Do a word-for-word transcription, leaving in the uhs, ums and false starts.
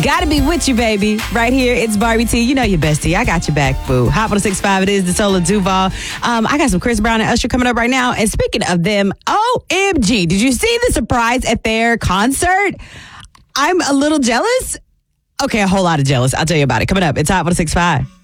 Gotta be with you, baby. Right here, it's Barbie T. You know your bestie. I got your back, boo. Hot one oh six point five, it is the Soul of Duval. Um, I got some Chris Brown and Usher coming up right now. And speaking of them, O M G, did you see the surprise at their concert? I'm a little jealous. Okay, a whole lot of jealous. I'll tell you about it. Coming up, it's Hot one oh six point five.